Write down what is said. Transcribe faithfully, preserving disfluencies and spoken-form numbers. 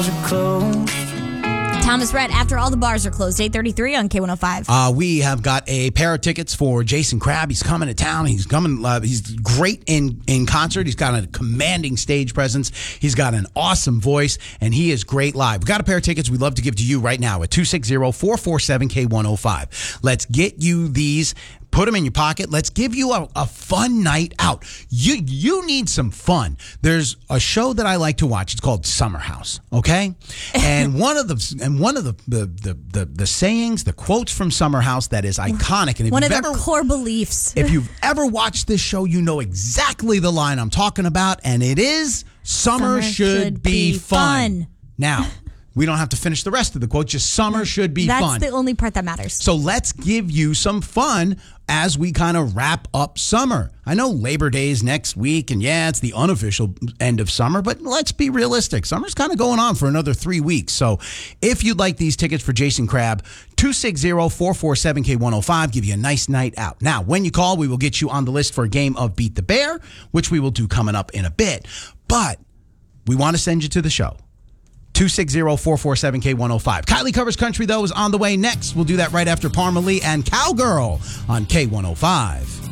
Thomas Rhett, after all the bars are closed, eight thirty-three on K one oh five. Uh, we have got a pair of tickets for Jason Crabb. He's coming to town. He's coming. Uh, he's great in, in concert. He's got a commanding stage presence. He's got an awesome voice, and he is great live. We've got a pair of tickets we'd love to give to you right now at two six zero, four four seven, K one oh five. Let's get you these. Put them in your pocket. Let's give you a, a fun night out. You you need some fun. There's a show that I like to watch. It's called Summer House. Okay, and one of the and one of the the the, the, the sayings, the quotes from Summer House that is iconic. And if one of you've their ever, core beliefs. If you've ever watched this show, you know exactly the line I'm talking about, and it is "Summer, Summer should, should be, be fun. fun." Now. We don't have to finish the rest of the quote. Just summer should be That's fun. That's the only part that matters. So let's give you some fun as we kind of wrap up summer. I know Labor Day is next week, and yeah, it's the unofficial end of summer, but let's be realistic. Summer's kind of going on for another three weeks. So if you'd like these tickets for Jason Crabb, two six zero, four four seven, K one oh five, give you a nice night out. Now, when you call, we will get you on the list for a game of Beat the Bear, which we will do coming up in a bit. But we want to send you to the show. two six zero, four four seven, K one oh five. Kylie Covers Country, though, is on the way next. We'll do that right after Parma Lee and Cowgirl on K one oh five.